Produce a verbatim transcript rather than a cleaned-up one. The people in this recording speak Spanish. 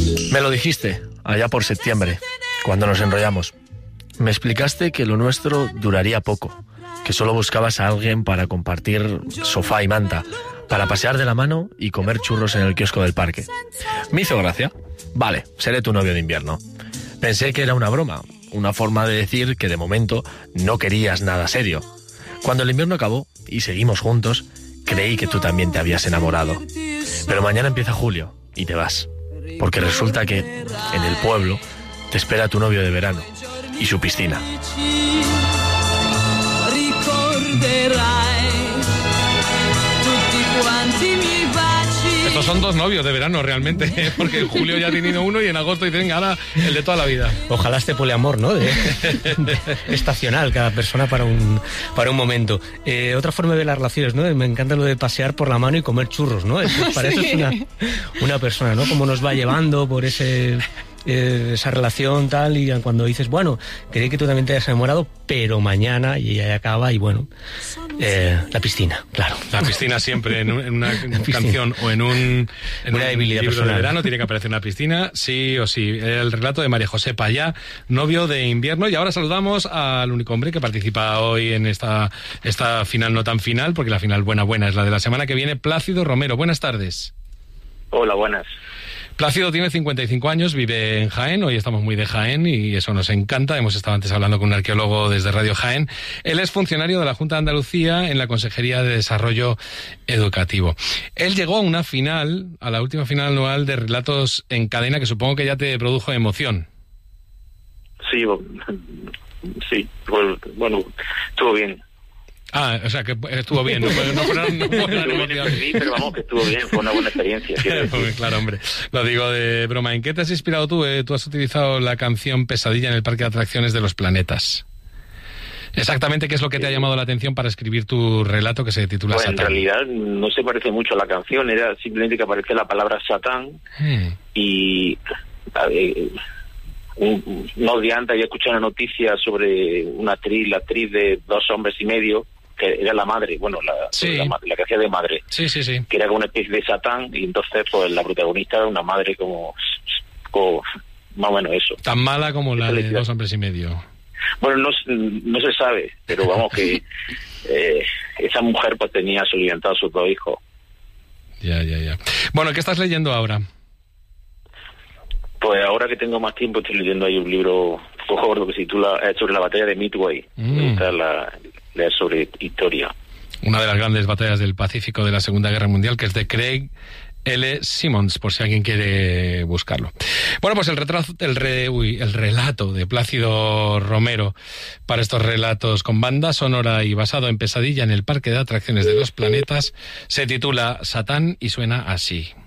Me lo dijiste, allá por septiembre, cuando nos enrollamos. Me explicaste que lo nuestro duraría poco, que solo buscabas a alguien para compartir sofá y manta, para pasear de la mano y comer churros en el kiosco del parque. Me hizo gracia. Vale, seré tu novio de invierno. Pensé que era una broma, una forma de decir que de momento no querías nada serio. Cuando el invierno acabó y seguimos juntos, creí que tú también te habías enamorado. Pero mañana empieza julio y te vas, porque resulta que en el pueblo te espera tu novio de verano y su piscina. Estos son dos novios de verano realmente, porque en julio ya ha tenido uno y en agosto dicen, ahora el de toda la vida. Ojalá este poliamor, ¿no? De, de, estacional, cada persona para un para un momento. Eh, otra forma de ver las relaciones, ¿no? Me encanta lo de pasear por la mano y comer churros, ¿no? Es, para eso es una, una persona, ¿no? Cómo nos va llevando por ese... Eh, esa relación tal, y cuando dices, bueno, creí que tú también te hayas enamorado, pero mañana, y ya acaba, y bueno, eh, la piscina, claro. La piscina siempre, en, un, en una canción o en un, en una un libro personal. de verano tiene que aparecer una piscina, sí o sí. El relato de María José Payá, novio de invierno. Y ahora saludamos al único hombre que participa hoy en esta, esta final no tan final, porque la final buena buena es la de la semana que viene, Plácido Romero. Buenas tardes. Hola, buenas. Plácido tiene cincuenta y cinco años, vive en Jaén, hoy estamos muy de Jaén y eso nos encanta. Hemos estado antes hablando con un arqueólogo desde Radio Jaén. Él es funcionario de la Junta de Andalucía en la Consejería de Desarrollo Educativo. Él llegó a una final, a la última final anual de Relatos en Cadena, que supongo que ya te produjo emoción. Sí, sí, bueno, estuvo bien. Ah, o sea, que estuvo bien, no fue, no fue, no fue una emoción. Sí, pero vamos, que estuvo bien, fue una buena experiencia. Claro, hombre, lo digo de broma. ¿En qué te has inspirado tú? Eh? Tú has utilizado la canción Pesadilla en el Parque de Atracciones de los Planetas. Exactamente, ¿qué es lo que te ha llamado la atención para escribir tu relato que se titula pues Satán? En realidad no se parece mucho a la canción, era simplemente que aparece la palabra Satán hmm. y... Eh, un, unos días antes había escuchado una noticia sobre una actriz, la actriz de Dos hombres y medio, que era la madre, bueno, la, sí. la, la que hacía de madre, sí, sí, sí. que era como una especie de Satán, y entonces pues la protagonista era una madre como, como más o menos eso. Tan mala como la de Dos hombres y medio. Bueno, no, no se sabe, pero vamos que eh, esa mujer pues tenía soliviantado a sus dos hijos. Ya, ya, ya. Bueno, ¿qué estás leyendo ahora? Pues ahora que tengo más tiempo estoy leyendo ahí un libro poco gordo que se titula eh, sobre la batalla de Midway. Mm. Esta es la, la sobre historia. Una de las grandes batallas del Pacífico de la Segunda Guerra Mundial, que es de Craig L. Simmons, por si alguien quiere buscarlo. Bueno, pues el, retraso, el, re, uy, el relato de Plácido Romero para estos relatos con banda sonora y basado en Pesadilla en el Parque de Atracciones de los Planetas se titula Satán y suena así.